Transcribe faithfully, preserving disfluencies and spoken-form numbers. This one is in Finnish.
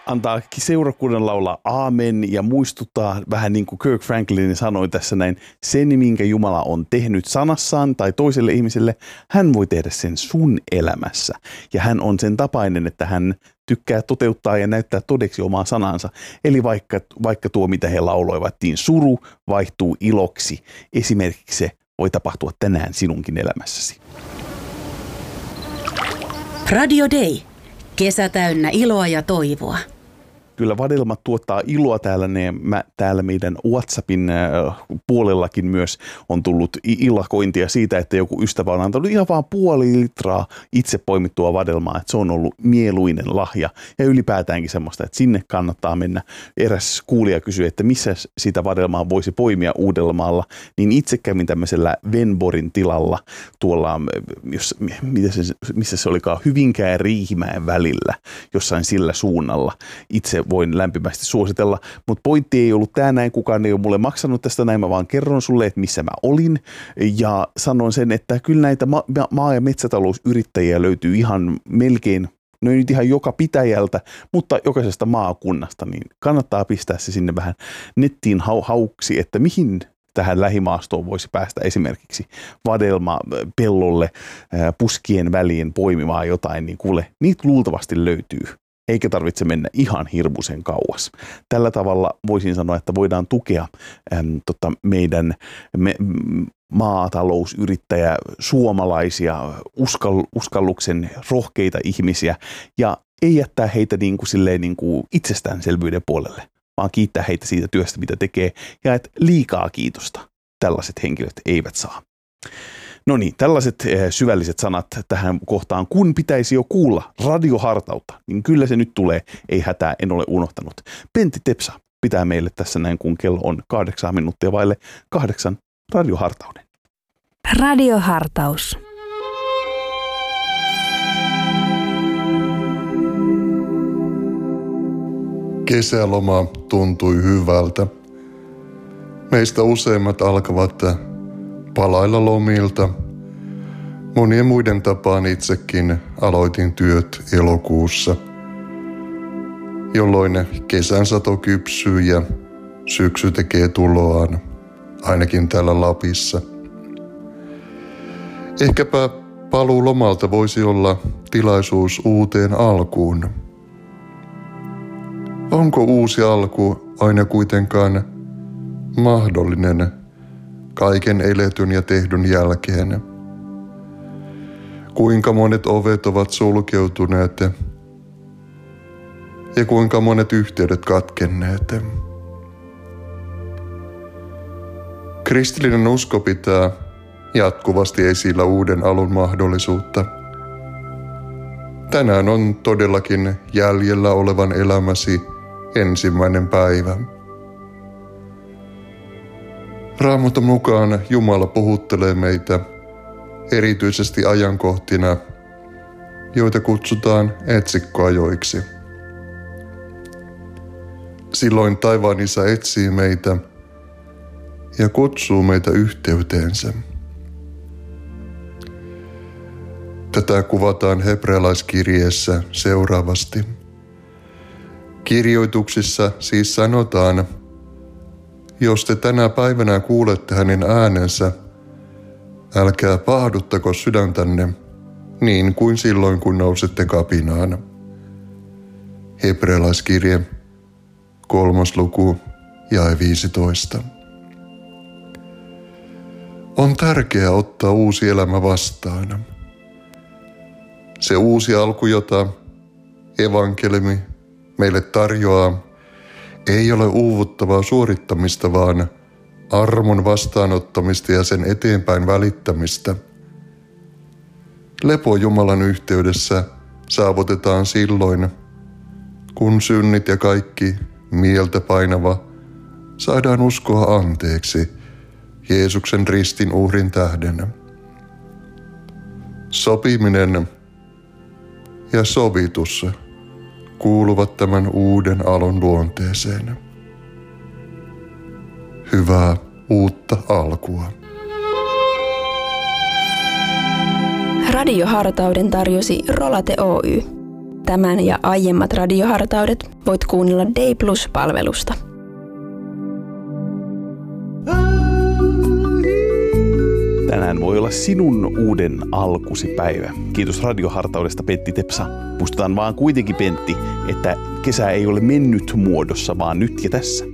antaa seurakunnan laulaa aamen ja muistuttaa vähän niin kuin Kirk Franklin sanoi tässä näin, sen minkä Jumala on tehnyt sanassaan tai toiselle ihmiselle, hän voi tehdä sen sun elämässä. Ja hän on sen tapainen, että hän tykkää toteuttaa ja näyttää todeksi omaa sanansa. Eli vaikka, vaikka tuo, mitä he lauloivat, niin suru vaihtuu iloksi. Esimerkiksi se voi tapahtua tänään sinunkin elämässäsi. Radio Day. Kesä täynnä iloa ja toivoa. Kyllä vadelmat tuottaa iloa täällä, ne, mä, täällä meidän WhatsAppin äh, puolellakin myös on tullut ilakointia siitä, että joku ystävä on antanut ihan vaan puoli litraa itse poimittua vadelmaa, että se on ollut mieluinen lahja ja ylipäätäänkin semmoista, että sinne kannattaa mennä. Eräs kuulija kysyi, että missä sitä vadelmaa voisi poimia Uudellamaalla, niin itse kävin tämmöisellä Venborin tilalla tuolla, jos, se, missä se olikaan, Hyvinkään ja Riihimäen välillä, jossain sillä suunnalla. Itse voin lämpimästi suositella, mutta pointti ei ollut tämä näin, kukaan ei ole mulle maksanut tästä näin, mä vaan kerron sulle, että missä mä olin ja sanon sen, että kyllä näitä ma- maa- ja metsätalousyrittäjiä löytyy ihan melkein, no nyt ihan joka pitäjältä, mutta jokaisesta maakunnasta, niin kannattaa pistää se sinne vähän nettiin hau- hauksi, että mihin tähän lähimaastoon voisi päästä esimerkiksi vadelma pellolle puskien väliin poimimaan jotain, niin kuule, niitä luultavasti löytyy. Eikä tarvitse mennä ihan hirmuisen kauas. Tällä tavalla voisin sanoa, että voidaan tukea äm, tota, meidän me, maatalousyrittäjä, suomalaisia, uskall, uskalluksen rohkeita ihmisiä ja ei jättää heitä niin kuin, silleen, niin kuin itsestäänselvyyden puolelle, vaan kiittää heitä siitä työstä, mitä tekee ja että liikaa kiitosta tällaiset henkilöt eivät saa. No niin, tällaiset syvälliset sanat tähän kohtaan, kun pitäisi jo kuulla radiohartautta, niin kyllä se nyt tulee, ei hätää, en ole unohtanut. Pentti Tepsa pitää meille tässä näin, kun kello on kahdeksan minuuttia vaille kahdeksan radiohartauden. Radiohartaus. Kesäloma tuntui hyvältä. Meistä useimmat alkavat palailla lomilta. Monien muiden tapaan itsekin aloitin työt elokuussa, jolloin kesän sato kypsyy ja syksy tekee tuloaan, ainakin täällä Lapissa. Ehkäpä paluu lomalta voisi olla tilaisuus uuteen alkuun. Onko uusi alku aina kuitenkaan mahdollinen kaiken eletyn ja tehdyn jälkeen? Kuinka monet ovet ovat sulkeutuneet ja kuinka monet yhteydet katkenneet? Kristillinen usko pitää jatkuvasti esillä uuden alun mahdollisuutta. Tänään on todellakin jäljellä olevan elämäsi ensimmäinen päivä. Raamatun mukaan Jumala puhuttelee meitä erityisesti ajankohtina, joita kutsutaan etsikkoajoiksi. Silloin taivaan Isä etsii meitä ja kutsuu meitä yhteyteensä. Tätä kuvataan hebrealaiskirjeessä seuraavasti. Kirjoituksissa siis sanotaan, jos te tänä päivänä kuulette hänen äänensä, älkää pahduttako sydäntänne niin kuin silloin, kun nousette kapinaan. Hebrealaiskirje, kolmas luku, jae viisitoista. On tärkeää ottaa uusi elämä vastaan. Se uusi alku, jota evankeliumi meille tarjoaa, ei ole uuvuttavaa suorittamista, vaan armon vastaanottamista ja sen eteenpäin välittämistä. Lepo Jumalan yhteydessä saavutetaan silloin, kun synnit ja kaikki mieltä painava saadaan uskoa anteeksi Jeesuksen ristin uhrin tähden. Sopiminen ja sovitus kuuluvat tämän uuden alun luonteeseen. Hyvää uutta alkua. Radiohartauden tarjosi Rolate Oy. Tämän ja aiemmat radiohartaudet voit kuunnella Day Plus-palvelusta. Tänään voi olla sinun uuden alkusi päivä. Kiitos radiohartaudesta, Pentti Tepsa. Muistutan vaan kuitenkin, Pentti, että kesä ei ole mennyt muodossa, vaan nyt ja tässä.